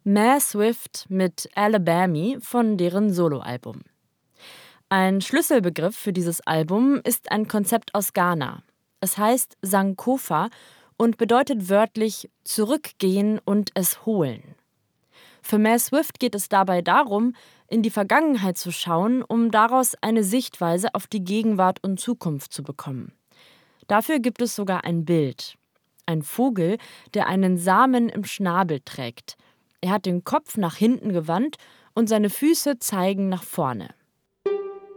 Mae Swift mit Alabama von deren Soloalbum. Ein Schlüsselbegriff für dieses Album ist ein Konzept aus Ghana. Es heißt Sankofa und bedeutet wörtlich zurückgehen und es holen. Für Mae Swift geht es dabei darum, in die Vergangenheit zu schauen, um daraus eine Sichtweise auf die Gegenwart und Zukunft zu bekommen. Dafür gibt es sogar ein Bild. Ein Vogel, der einen Samen im Schnabel trägt. Er hat den Kopf nach hinten gewandt und seine Füße zeigen nach vorne.